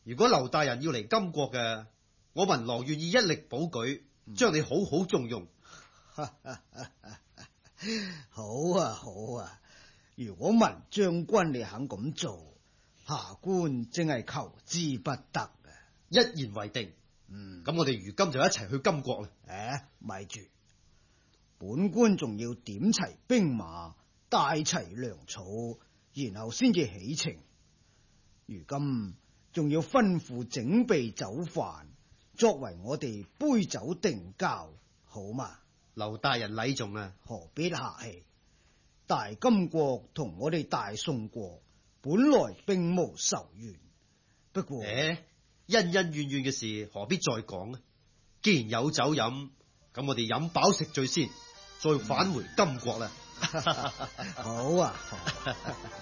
如果劉大人要嚟金國嘅，我文郎願意一力保舉，將你好好重用。 好啊，好啊！如果文將軍你肯咁做，下官正係求之不得啊！ 一言為定。咁我哋如今就一齊去金國啦。 咪住，本官仲要點齊兵馬，帶齊糧草，然後先至起程。如今仲要吩咐整備酒飯，作為我哋杯酒定交，好嘛？ 劉大人禮重啊！ 何必客氣？大金國同我哋大宋國本來並無仇怨，不過恩恩怨怨嘅事何必再講啊？既然有酒飲，咁我哋飲飽食醉先，再返回金國啦。 好啊！好啊